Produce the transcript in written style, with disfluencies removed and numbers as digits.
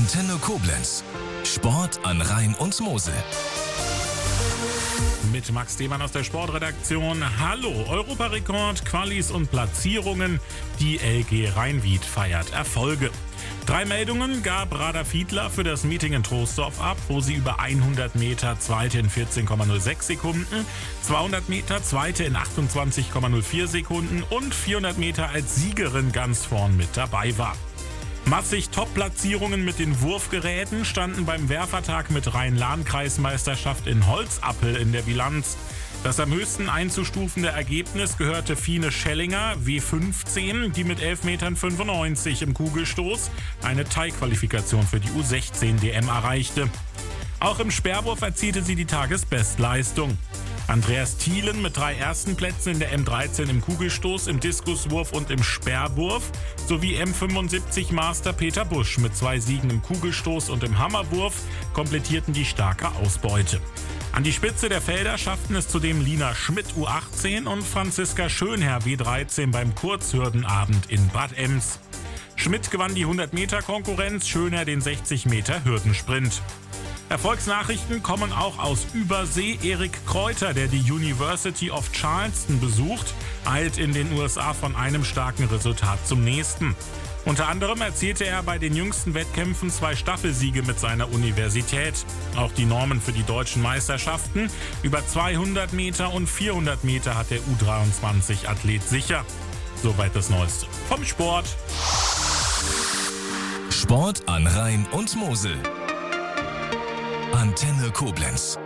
Antenne Koblenz. Sport an Rhein und Mosel. Mit Max Demann aus der Sportredaktion. Hallo, Europarekord, Qualis und Platzierungen. Die LG Rhein-Wied feiert Erfolge. 3 Meldungen gab Radar Fiedler für das Meeting in Troisdorf ab, wo sie über 100 Meter Zweite in 14,06 Sekunden, 200 Meter Zweite in 28,04 Sekunden und 400 Meter als Siegerin ganz vorn mit dabei war. Massig Top-Platzierungen mit den Wurfgeräten standen beim Werfertag mit Rhein-Lahn-Kreismeisterschaft in Holzappel in der Bilanz. Das am höchsten einzustufende Ergebnis gehörte Fine Schellinger, W15, die mit 11,95 Metern im Kugelstoß eine Teilqualifikation für die U16-DM erreichte. Auch im Speerwurf erzielte sie die Tagesbestleistung. Andreas Thielen mit 3 ersten Plätzen in der M13 im Kugelstoß, im Diskuswurf und im Speerwurf sowie M75 Master Peter Busch mit 2 Siegen im Kugelstoß und im Hammerwurf komplettierten die starke Ausbeute. An die Spitze der Felder schafften es zudem Lina Schmidt U18 und Franziska Schönherr W13 beim Kurzhürdenabend in Bad Ems. Schmidt gewann die 100-Meter-Konkurrenz, Schönherr den 60-Meter-Hürdensprint. Erfolgsnachrichten kommen auch aus Übersee. Erik Kräuter, der die University of Charleston besucht, eilt in den USA von einem starken Resultat zum nächsten. Unter anderem erzielte er bei den jüngsten Wettkämpfen 2 Staffelsiege mit seiner Universität. Auch die Normen für die deutschen Meisterschaften über 200 Meter und 400 Meter hat der U23-Athlet sicher. Soweit das Neueste vom Sport. Sport an Rhein und Mosel. Antenne Koblenz.